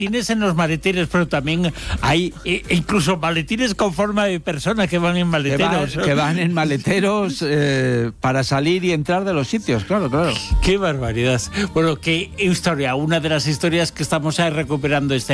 maletines en los maletines, pero también hay incluso maletines con forma de persona que van en maleteros. Que van en maleteros para salir y entrar de los sitios, claro. ¡Qué barbaridad! Bueno, qué historia, una de las historias que estamos recuperando